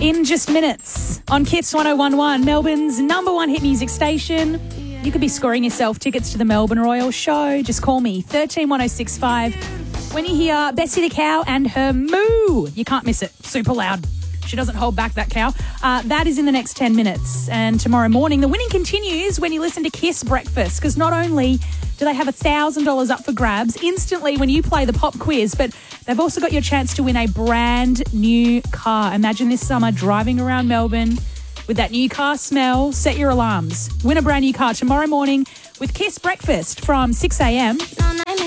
in just minutes on Kiss 1011, Melbourne's number one hit music station. You could be scoring yourself tickets to the Melbourne Royal Show. Just call me, 131065. When you hear Bessie the Cow and her moo, you can't miss it. Super loud. She doesn't hold back, that cow. That is in the next 10 minutes. And tomorrow morning, the winning continues when you listen to Kiss Breakfast, because not only do they have $1,000 up for grabs instantly when you play the pop quiz, but they've also got your chance to win a brand new car. Imagine this summer driving around Melbourne with that new car smell. Set your alarms. Win a brand new car tomorrow morning with Kiss Breakfast from 6 a.m.